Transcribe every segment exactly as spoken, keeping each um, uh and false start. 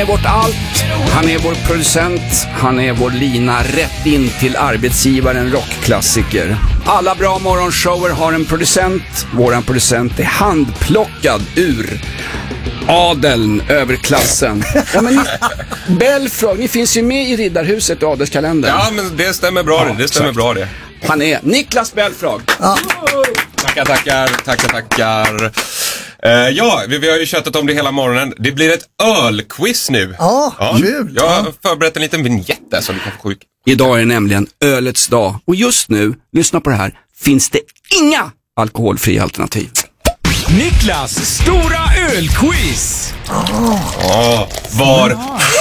är vårt allt. Han är vår producent. Han är vår lina rätt in till arbetsgivaren rockklassiker. Alla bra morgonshower har en producent. Våran producent är handplockad ur adeln, överklassen. Ja, men ni, Belfrage, ni finns ju med i Riddarhuset och adelskalendern. Ja, men det stämmer bra, ja, det stämmer exakt. bra det. Han är Niklas Belfrage. Ja. Tackar, tackar, tackar, tackar. Uh, ja, vi, vi har ju tjatat om det hela morgonen. Det blir ett ölquiz nu. Ja, ja. Kul. Jag har förberett en liten vignett där så vi kan få sjuk. Idag är det nämligen ölets dag. Och just nu, lyssna på det här, finns det inga alkoholfria alternativ. Niklas stora ölquiz. Oh. Oh, var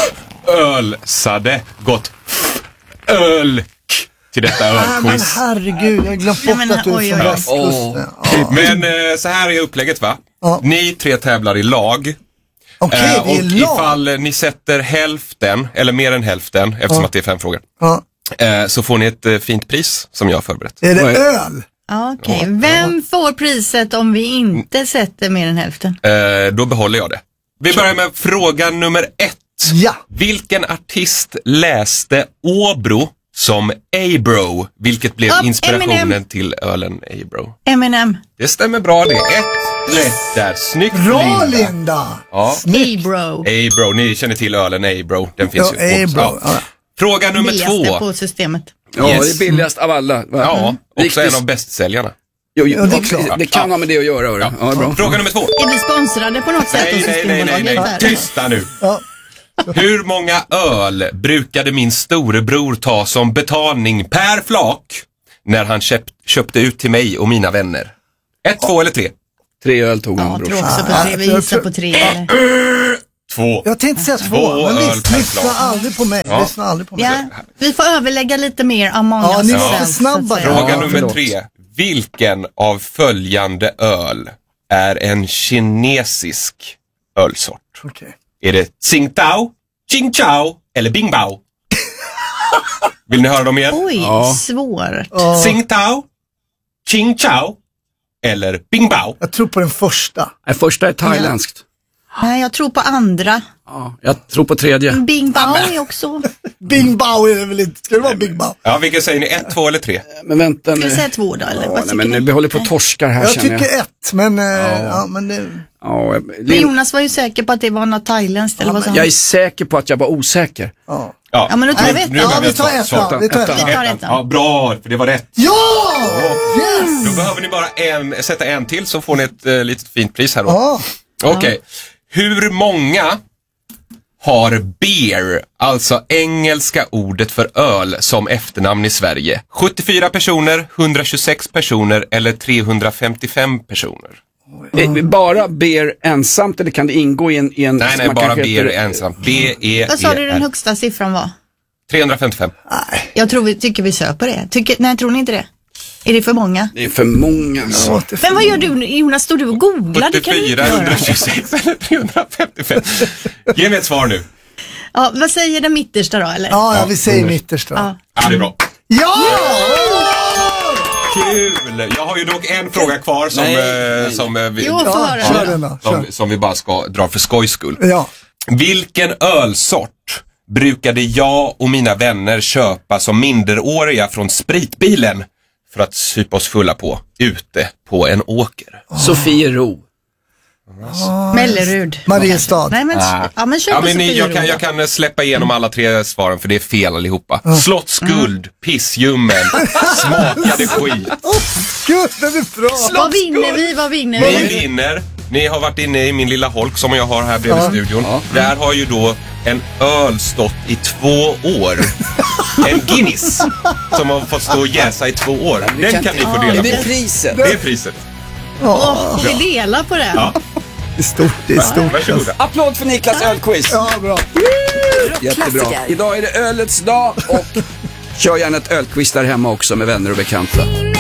ölsade gått ölk till detta ölquiz. Men herregud, jag har glömt bort att du är från västkusten. Oh. Men eh, så här är upplägget, va? Oh. Ni tre tävlar i lag. Okej, okay, eh, det är lag. Ifall ni sätter hälften, eller mer än hälften, eftersom oh. att det är fem frågor, oh. eh, så får ni ett eh, fint pris som jag har förberett. Är det öl? Okej, okay. ja. Vem får priset om vi inte sätter mer än hälften? Eh, då behåller jag det. Vi börjar med fråga nummer ett. Ja. Vilken artist läste Åbro som A-Bro, vilket blev Up, inspirationen Eminem. till ölen A-Bro? Eminem. Det stämmer bra det. Ett rätt där. Snyggt, bra, Linda. Linda. Ja. A-Bro. A-Bro, ni känner till ölen A-Bro. Den finns ja, ju. A-Bro. Ja. Fråga nummer billigaste två. på systemet. Ja, yes. Det är billigast av alla. Va? Ja, också Riktigt... en av bästsäljarna. Jo, jo, ja, det, är klart. det kan ha med det att göra. Ja. Ja, bra. Fråga nummer två. Är vi sponsrade på något sätt? Nej, nej, nej, nej, nej. nej. Tysta nu. Ja. Hur många öl brukade min storebror ta som betalning per flak när han köpt, köpte ut till mig och mina vänner? Ett, ja. två eller tre? Tre öl tog han, ja, bror. Jag tror också på tre. Vi gissar på tre. Eller? Två. Jag tänkte säga två, två men öl per lyssna flak. aldrig på mig. Ja. Lyssna aldrig på mig. Ja, vi får överlägga lite mer among ja, us. Ni är för snabba. Fråga ja, nummer förlåt. tre. Vilken av följande öl är en kinesisk ölsort? Okay. Är det Tsingtao, Qingchao eller Bingbao? Vill ni höra dem igen? Oj, ja. svårt. Oh. Tsingtao, Qingchao eller Bingbao? Jag tror på den första. Nej, första är thailändskt. Nej, jag tror på andra. Ja, jag tror på tredje. Bingbao är också. Bingbao är det väl inte? Ska det vara Bingbao? Ja, vilken säger ni? Ett, två eller tre? Men vänta nu. Ska vi säga två då? Eller? Ja, Vad nej, men ni? vi håller på torskar här, jag känner jag. tycker ett, men... Ja. Ja. ja, men det... Ja, men Jonas var ju säker på att det var något thailändskt, eller ja, vad sa jag är säker på att jag var osäker. Ja. Ja, ja men då tar vi ett. Ja, vi tar ett då. Vi tar ett Vi tar ett då. Ja, bra, för det var rätt. Ja! Yes! Då behöver ni bara en, sätta en till så får ni ett uh, litet fint pris här då. Ja. Okej. Okay. Hur många har beer, alltså engelska ordet för öl, som efternamn i Sverige? sjuttiofyra personer, hundratjugosex personer eller trehundrafemtiofem personer? Mm. Bara beer ensamt eller kan det ingå i en... I en nej, nej, bara beer heter... ensamt. B E E R. Vad sa du den högsta siffran var? trehundrafemtiofem. Nej. Jag tror vi, tycker vi söper det. Tycker, nej, tror ni inte det? Är det för många? Det är för många. Så. Men vad gör du, Jonas? Står du och googlar? sjuttiofyra, hundratjugosex eller trehundrafemtiofem. Ge mig ett svar nu. Ja, vad säger den mittersta då, eller? Ja, ja vi säger mm. mittersta. Ja. ja, det är bra. Ja! Kul! Jag har ju dock en fråga kvar som, nej, eh, nej. som, eh, vi, jo, ja, höra. kör den då, som, som vi bara ska dra för skojs skull. Ja. Vilken ölsort brukade jag och mina vänner köpa som minderåriga från spritbilen för att supa oss fulla på ute på en åker? Oh. Sofiero. Oh. Mellerud. Mariestad. Nej, men, ah. ja, men, ja, men ni, jag, kan, jag kan släppa igenom alla tre svaren för det är fel allihopa. Mm. Slottsguld, mm. pissljummen, smakade skit. Oh, gud, det är bra. Vad vinner vi? Vad vinner ni vi? Ni vinner. Ni har varit inne i min lilla holk som jag har här bredvid ja. studion. Ja. Där har ju då en öl stått i två år. En Guinness som har fått stå och jäsa i två år. Den kan, kan ni få dela på. Det är priset. Det är priset. Åh, oh, vi delar på det. Ja. Det är stort, det är stort. Varsågoda. Applåd för Niklas ölquiz. Ja, bra. Jättebra. Idag är det ölets dag och kör gärna ett ölquiz där hemma också med vänner och bekanta.